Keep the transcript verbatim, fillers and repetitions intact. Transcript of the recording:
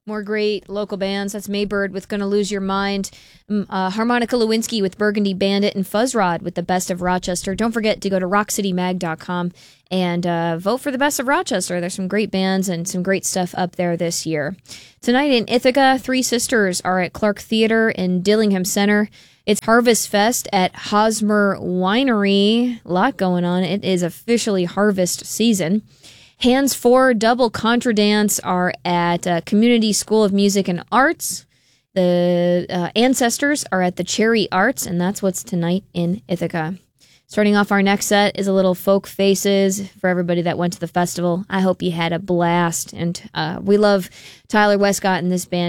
More great local bands. That's Maybird with Gonna Lose Your Mind, um, uh, Harmonica Lewinsky with Burgundy Bandit, and Fuzzrod with The Best of Rochester. Don't forget to go to rock city mag dot com and uh, vote for The Best of Rochester. There's some great bands and some great stuff up there this year. Tonight in Ithaca, Three Sisters are at Clark Theater in Dillingham Center. It's Harvest Fest at Hosmer Winery. A lot going on. It is officially harvest season. Hands for Double Contra Dance are at uh, Community School of Music and Arts. The uh, Ancestors are at the Cherry Arts, and that's what's tonight in Ithaca. Starting off our next set is a little Folk Faces for everybody that went to the festival. I hope you had a blast, and uh, we love Tyler Westcott and this band.